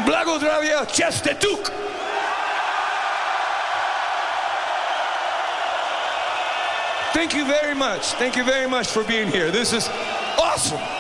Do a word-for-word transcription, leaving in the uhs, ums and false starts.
Blagoslawia Chestetuk. Thank you very much. Thank you very much for being here. This is awesome.